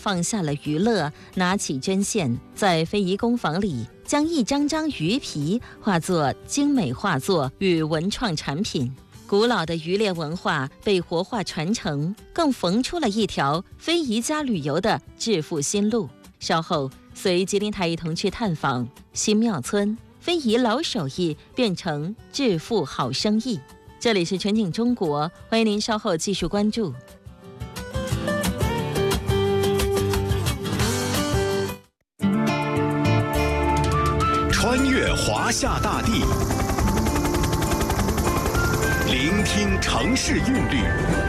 放下了娱乐，拿起针线，在非遗工坊里将一张张鱼皮化作精美画作与文创产品。古老的渔猎文化被活化传承，更缝出了一条非遗家旅游的致富新路。稍后随吉林台一同去探访新庙村，非遗老手艺变成致富好生意。这里是全景中国，欢迎您稍后继续关注。 穿越华夏大地，聆听城市韵律，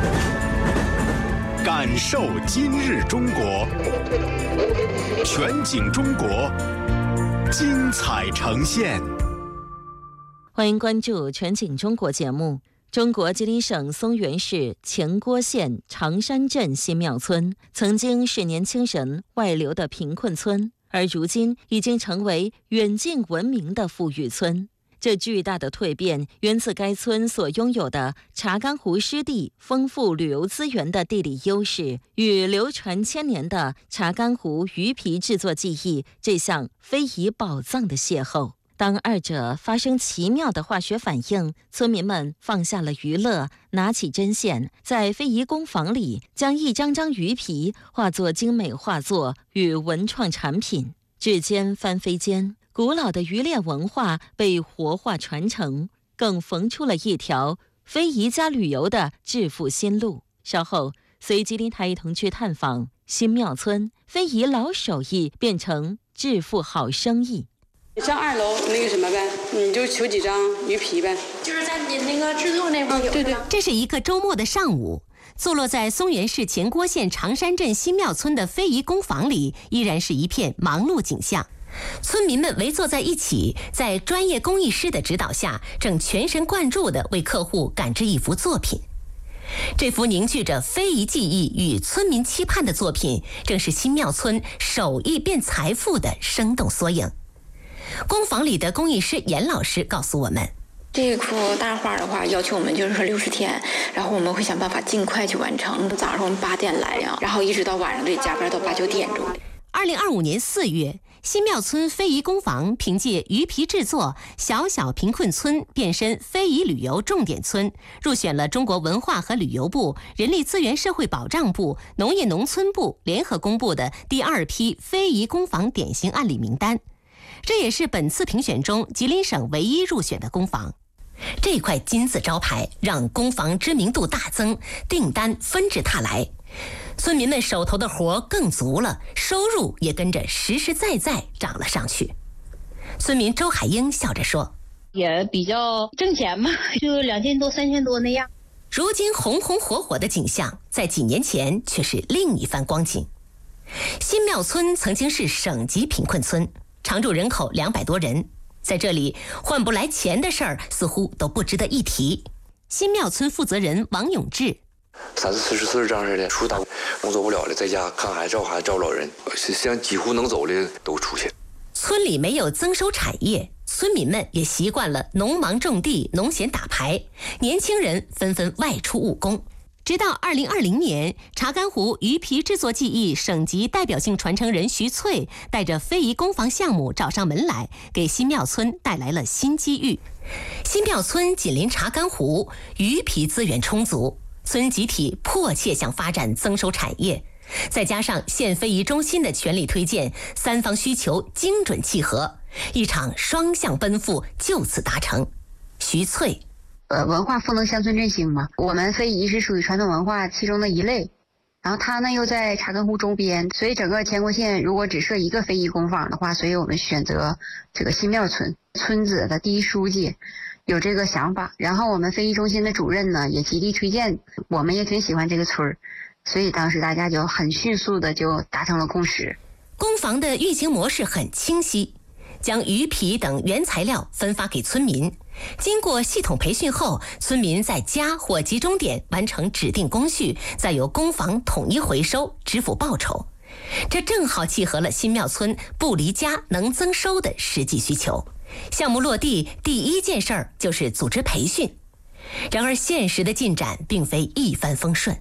感受今日中国。全景中国，精彩呈现。 欢迎关注全景中国节目。中国吉林省松原市前郭县长山镇新庙村曾经是年轻人外流的贫困村，而如今已经成为远近闻名的富裕村。这巨大的蜕变源自该村所拥有的查干湖湿地丰富旅游资源的地理优势，与流传千年的查干湖鱼皮制作技艺这项非遗宝藏的邂逅。当二者发生奇妙的化学反应，村民们放下了娱乐，拿起针线，在非遗工坊里将一张张鱼皮化作精美画作与文创产品。指尖翻飞间，古老的渔猎文化被活化传承，更缝出了一条非遗家旅游的致富新路。稍后随吉林台一同去探访新庙村，非遗老手艺变成致富好生意。 上2楼那个什么呗，你就求几张鱼皮呗， 就是在你那个制作那块有。 对。 这是一个周末的上午，坐落在松原市前郭县长山镇新庙村的非遗工坊里，依然是一片忙碌景象。村民们围坐在一起，在专业工艺师的指导下，正全神贯注地为客户赶制一幅作品。这幅凝聚着非遗技艺与村民期盼的作品，正是新庙村手艺变财富的生动缩影。工坊里的工艺师严老师告诉我们， 这幅大画的话，要求我们就是说60天，然后我们会想办法尽快去完成。早上我们8点来呀，然后一直到晚上得加班到8、9点钟。 2025年4月，新庙村非遗工坊凭借鱼皮制作小小贫困村变身非遗旅游重点村，入选了中国文化和旅游部、人力资源社会保障部、农业农村部联合公布的第2批非遗工坊典型案例名单。这也是本次评选中吉林省唯一入选的工坊。这块金字招牌让工坊知名度大增，订单纷至沓来，村民们手头的活更足了，收入也跟着实实在在涨了上去。村民周海英笑着说， 也比较挣钱嘛，就2000多3000多那样。 如今红红火火的景象，在几年前却是另一番光景。新庙村曾经是省级贫困村，常住人口200多人，在这里换不来钱的事儿似乎都不值得一提。新庙村负责人王永志 ，30、40岁这样式的，出去打工作不了了，在家看孩子、照老人，像几乎能走的都出去。 村里没有增收产业，村民们也习惯了农忙种地、农闲打牌，年轻人纷纷外出务工。直到2020年，查干湖鱼皮制作技艺省级代表性传承人徐翠带着非遗工坊项目找上门来，给新庙村带来了新机遇。新庙村紧邻查干湖，鱼皮资源充足，村集体迫切想发展增收产业，再加上县非遗中心的全力推荐，三方需求精准契合，一场双向奔赴就此达成。徐翠， 文化赋能乡村振兴嘛，我们非遗是属于传统文化其中的一类，然后它呢又在查干湖周边，所以整个前郭县如果只设一个非遗工坊的话，所以我们选择这个新庙村，村子的第一书记有这个想法，然后我们非遗中心的主任呢也极力推荐，我们也挺喜欢这个村，所以当时大家就很迅速的就达成了共识。 工坊的运行模式很清晰，将鱼皮等原材料分发给村民，经过系统培训后，村民在家或集中点完成指定工序，再由工坊统一回收支付报酬。这正好契合了新庙村不离家能增收的实际需求。项目落地第一件事儿就是组织培训。然而现实的进展并非一帆风顺。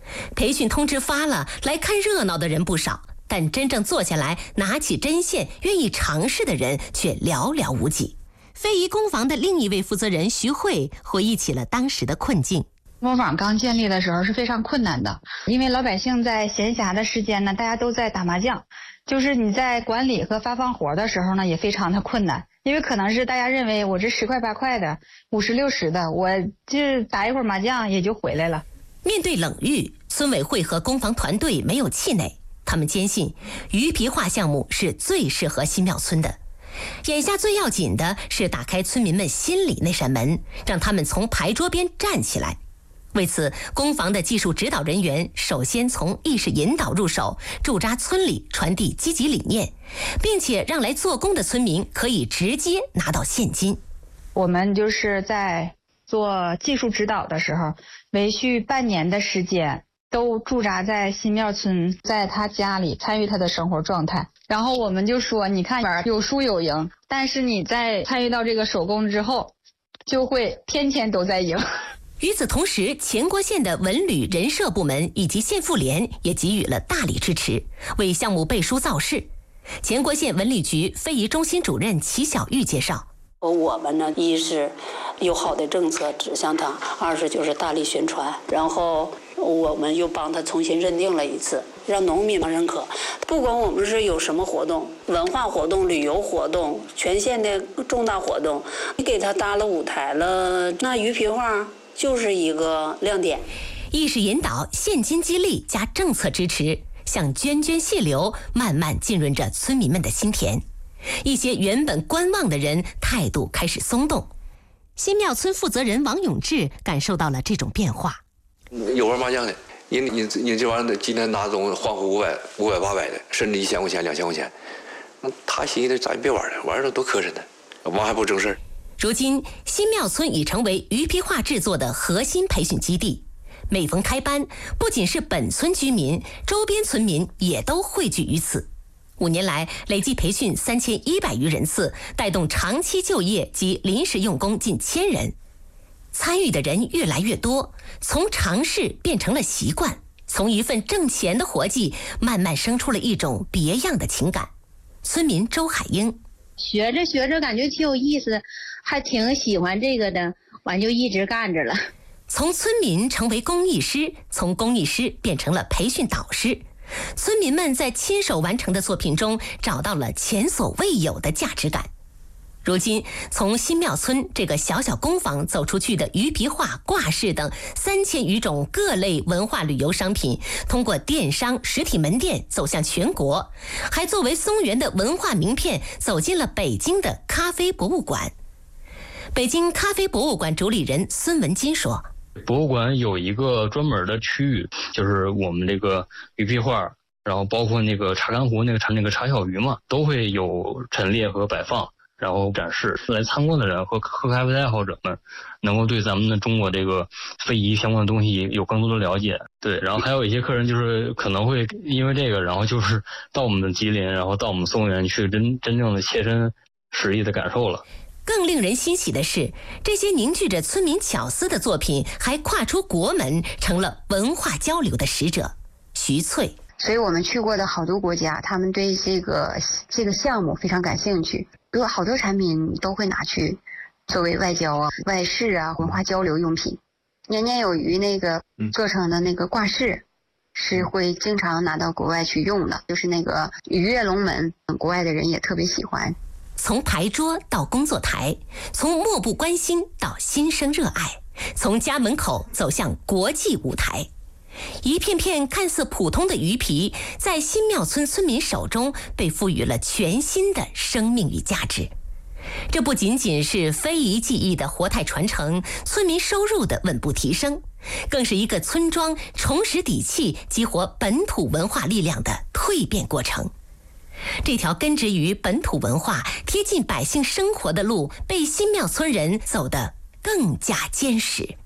培训通知发了，来看热闹的人不少，但真正坐下来拿起针线愿意尝试的人却寥寥无几。非遗工坊的另一位负责人徐慧回忆起了当时的困境。 工坊刚建立的时候是非常困难的，因为老百姓在闲暇的时间呢，大家都在打麻将，就是你在管理和发放活的时候呢，也非常的困难。因为可能是大家认为我这10块8块的50、60的，我就打一会儿麻将也就回来了。 面对冷遇，村委会和工坊团队没有气馁，他们坚信鱼皮画项目是最适合新庙村的。眼下最要紧的是打开村民们心里那扇门，让他们从牌桌边站起来。为此，工坊的技术指导人员首先从意识引导入手，驻扎村里，传递积极理念，并且让来做工的村民可以直接拿到现金。 我们就是在做技术指导的时候，连续半年的时间都驻扎在新庙村，在他家里参与他的生活状态。然后我们就说，你看有输有赢，但是你在参与到这个手工之后，就会天天都在赢。 与此同时，前郭县的文旅人社部门以及县妇联也给予了大力支持，为项目背书造势。前郭县文旅局非遗中心主任齐小玉介绍， 我们呢，一是有好的政策指向他，二是就是大力宣传，然后我们又帮他重新认定了一次，让农民们认可。不管我们是有什么活动，文化活动、旅游活动、全县的重大活动，你给他搭了舞台了，那鱼皮画就是一个亮点。 意识引导、现金激励加政策支持，像涓涓细流，慢慢浸润着村民们的心田。一些原本观望的人态度开始松动。新庙村负责人王永志感受到了这种变化。 有玩麻将的，你这玩意儿今天拿走换回500、800的，甚至1000块钱、2000块钱，他寻思咱别玩了，玩了多磕碜呢，玩还不正事儿。 如今，新庙村已成为鱼皮画制作的核心培训基地。每逢开班，不仅是本村居民，周边村民也都汇聚于此。5年来，累计培训3100余人次，带动长期就业及临时用工近1000人。参与的人越来越多，从尝试变成了习惯，从一份挣钱的活计，慢慢生出了一种别样的情感。村民周海英， 学着学着感觉挺有意思，还挺喜欢这个的，完就一直干着了。 从村民成为工艺师，从工艺师变成了培训导师。村民们在亲手完成的作品中找到了前所未有的价值感。如今，从新庙村这个小小工坊走出去的鱼皮画、挂饰等3000余种各类文化旅游商品，通过电商实体门店走向全国，还作为松原的文化名片走进了北京的咖啡博物馆。北京咖啡博物馆主理人孙文金说， 博物馆有一个专门的区域，就是我们这个鱼皮画，然后包括那个茶干湖那个茶小鱼嘛，都会有陈列和摆放，然后展示。来参观的人和喝咖啡的爱好者们能够对咱们的中国这个非遗相关的东西有更多的了解。对，然后还有一些客人就是可能会因为这个，然后就是到我们的吉林，然后到我们松原去真正的切身实意的感受了。 更令人欣喜的是，这些凝聚着村民巧思的作品还跨出国门，成了文化交流的使者。徐翠， 所以我们去过的好多国家，他们对这个项目非常感兴趣，好多产品都会拿去作为外交啊、外事啊、文化交流用品。年年有余那个做成的那个挂饰是会经常拿到国外去用的，就是那个鱼跃龙门，国外的人也特别喜欢。 从牌桌到工作台，从漠不关心到心生热爱，从家门口走向国际舞台，一片片看似普通的鱼皮，在新庙村村民手中被赋予了全新的生命与价值。这不仅仅是非遗技艺的活态传承，村民收入的稳步提升，更是一个村庄重拾底气、激活本土文化力量的蜕变过程。这条根植于本土文化、贴近百姓生活的路，被新庙村人走得更加坚实。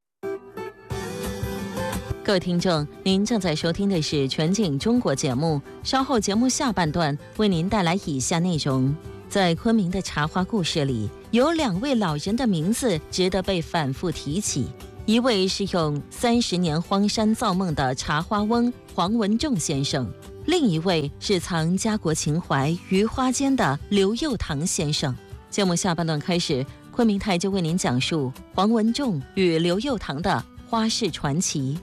各位听众，您正在收听的是全景中国节目，稍后节目下半段为您带来以下内容。在昆明的茶花故事里，有2位老人的名字值得被反复提起。 一位是用30年荒山造梦的茶花翁黄文仲先生，另一位是藏家国情怀于花间的刘佑堂先生。节目下半段开始，昆明台就为您讲述黄文仲与刘佑堂的花市传奇。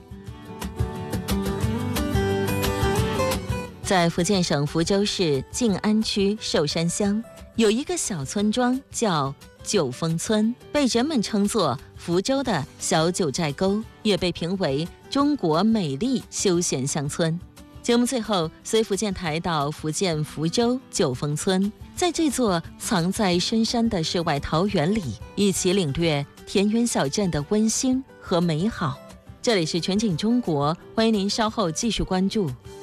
在福建省福州市静安区寿山乡，有一个小村庄叫九峰村，被人们称作福州的小九寨沟，也被评为中国美丽休闲乡村。节目最后随福建台到福建福州九峰村，在这座藏在深山的世外桃源里，一起领略田园小镇的温馨和美好。这里是全景中国，欢迎您稍后继续关注。